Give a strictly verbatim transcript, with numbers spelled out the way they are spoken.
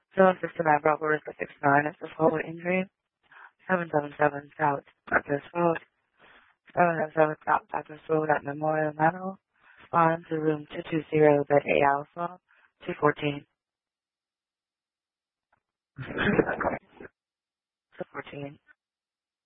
Zone system at Bravo Risk six nine. It's a forward injury. seven seven seven South Baptist Road. seven seven seven South Baptist Road at Memorial Manor. On to room two two zero, bed A Alpha, two fourteen. two fourteen.